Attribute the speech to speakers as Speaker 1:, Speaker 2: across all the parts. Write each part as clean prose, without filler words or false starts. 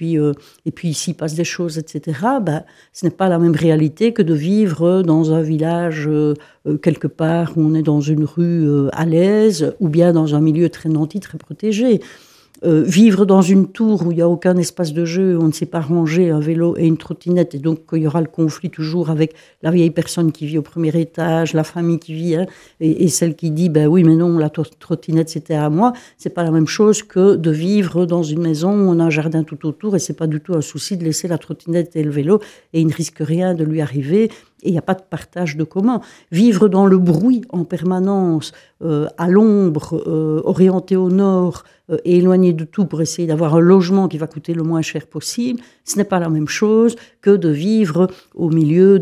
Speaker 1: puis ici il passe des choses, etc. Ce n'est pas la même réalité que de vivre dans un village quelque part où on est dans une rue à l'aise, ou bien dans un milieu très nanti, très protégé. Vivre dans une tour où il n'y a aucun espace de jeu, où on ne sait pas ranger un vélo et une trottinette, et donc il y aura le conflit toujours avec la vieille personne qui vit au premier étage, la famille qui vit, et celle qui dit oui mais non, la trottinette c'était à moi. C'est pas la même chose que de vivre dans une maison où on a un jardin tout autour, et c'est pas du tout un souci de laisser la trottinette et le vélo, et il ne risque rien de lui arriver. Et il n'y a pas de partage de commun. Vivre dans le bruit en permanence, à l'ombre, orienté au nord, et éloigné de tout pour essayer d'avoir un logement qui va coûter le moins cher possible, ce n'est pas la même chose que de vivre au milieu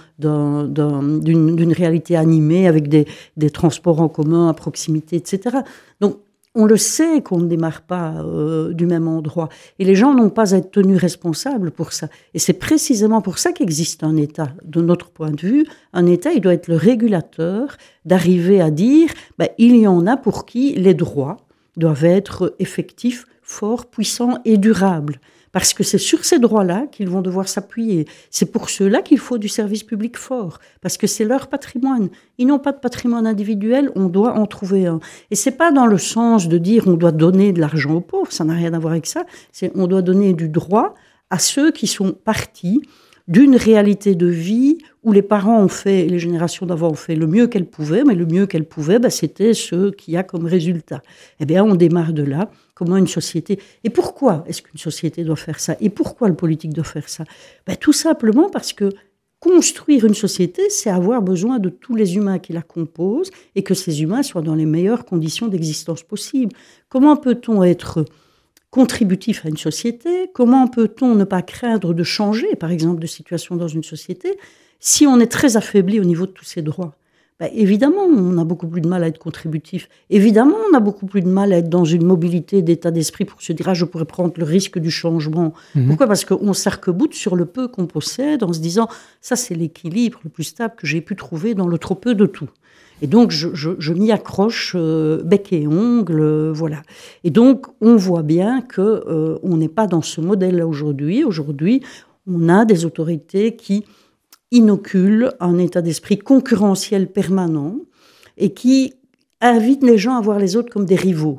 Speaker 1: d'une réalité animée avec des transports en commun à proximité, etc. Donc, on le sait qu'on ne démarre pas du même endroit. Et les gens n'ont pas à être tenus responsables pour ça. Et c'est précisément pour ça qu'existe un État. De notre point de vue, un État, il doit être le régulateur d'arriver à dire il y en a pour qui les droits doivent être effectifs, forts, puissants et durables. Parce que c'est sur ces droits-là qu'ils vont devoir s'appuyer. C'est pour ceux-là qu'il faut du service public fort, parce que c'est leur patrimoine. Ils n'ont pas de patrimoine individuel, on doit en trouver un. Et c'est pas dans le sens de dire on doit donner de l'argent aux pauvres, ça n'a rien à voir avec ça. C'est on doit donner du droit à ceux qui sont partis d'une réalité de vie où les parents ont fait, et les générations d'avant ont fait le mieux qu'elles pouvaient, mais le mieux qu'elles pouvaient, c'était ce qu'il y a comme résultat. Eh bien, on démarre de là. Comment une société... Et pourquoi est-ce qu'une société doit faire ça? Et pourquoi le politique doit faire ça? Tout simplement parce que construire une société, c'est avoir besoin de tous les humains qui la composent et que ces humains soient dans les meilleures conditions d'existence possibles. Comment peut-on être contributif à une société? Comment peut-on ne pas craindre de changer, par exemple, de situation dans une société si on est très affaibli au niveau de tous ces droits? Évidemment, on a beaucoup plus de mal à être contributif. Évidemment, on a beaucoup plus de mal à être dans une mobilité d'état d'esprit pour se dire je pourrais prendre le risque du changement. Pourquoi? Parce qu'on s'arc-boute sur le peu qu'on possède en se disant ça, c'est l'équilibre le plus stable que j'ai pu trouver dans le trop peu de tout. Et donc, je m'y accroche bec et ongle, voilà. Et donc, on voit bien qu'on n'est pas dans ce modèle-là aujourd'hui. Aujourd'hui, on a des autorités qui inocule un état d'esprit concurrentiel permanent et qui invite les gens à voir les autres comme des rivaux.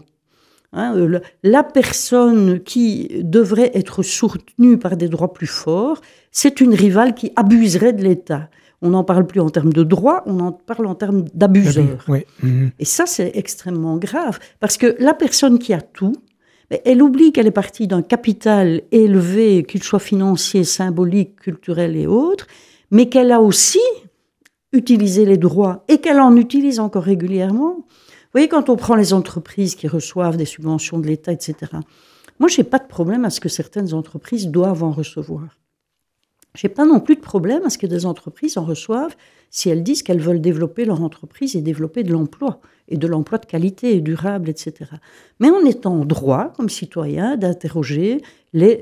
Speaker 1: La personne qui devrait être soutenue par des droits plus forts, c'est une rivale qui abuserait de l'État. On n'en parle plus en termes de droits, on en parle en termes d'abuseurs.
Speaker 2: Oui.
Speaker 1: Et ça, c'est extrêmement grave, parce que la personne qui a tout, elle oublie qu'elle est partie d'un capital élevé, qu'il soit financier, symbolique, culturel et autres, mais qu'elle a aussi utilisé les droits et qu'elle en utilise encore régulièrement. Vous voyez, quand on prend les entreprises qui reçoivent des subventions de l'État, etc., moi, je n'ai pas de problème à ce que certaines entreprises doivent en recevoir. Je n'ai pas non plus de problème à ce que des entreprises en reçoivent si elles disent qu'elles veulent développer leur entreprise et développer de l'emploi, et de l'emploi de qualité et durable, etc. Mais on est en droit, comme citoyen, d'interroger les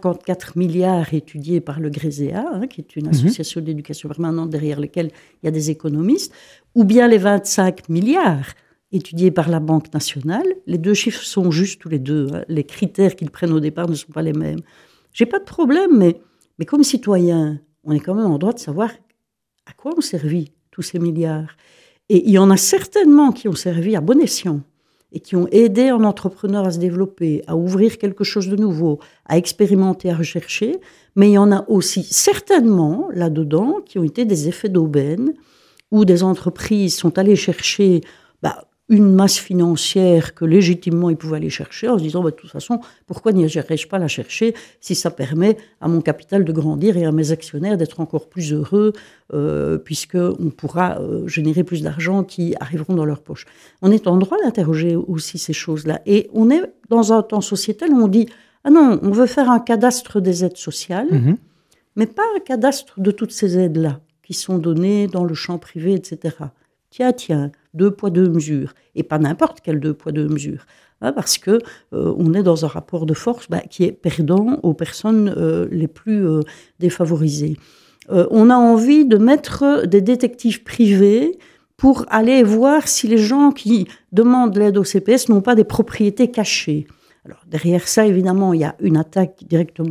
Speaker 1: 54 milliards étudiés par le GRESEA, qui est une association d'éducation permanente derrière laquelle il y a des économistes, ou bien les 25 milliards étudiés par la Banque nationale. Les deux chiffres sont justes tous les deux. Les critères qu'ils prennent au départ ne sont pas les mêmes. Je n'ai pas de problème, mais comme citoyen, on est quand même en droit de savoir à quoi ont servi tous ces milliards. Et il y en a certainement qui ont servi à bon escient et qui ont aidé un entrepreneur à se développer, à ouvrir quelque chose de nouveau, à expérimenter, à rechercher. Mais il y en a aussi certainement là-dedans qui ont été des effets d'aubaine où des entreprises sont allées chercher une masse financière que légitimement ils pouvaient aller chercher en se disant de toute façon, pourquoi n'irais-je pas la chercher si ça permet à mon capital de grandir et à mes actionnaires d'être encore plus heureux puisqu'on pourra générer plus d'argent qui arriveront dans leur poche. On est en droit d'interroger aussi ces choses-là. Et on est dans un temps sociétal où on dit « Ah non, on veut faire un cadastre des aides sociales, mais pas un cadastre de toutes ces aides-là qui sont données dans le champ privé, etc. » Tiens, 2 poids, 2 mesures. Et pas n'importe quel 2 poids, 2 mesures. Parce qu'on est dans un rapport de force qui est perdant aux personnes les plus défavorisées. On a envie de mettre des détectives privés pour aller voir si les gens qui demandent l'aide au CPS n'ont pas des propriétés cachées. Alors, derrière ça, évidemment, il y a une attaque directement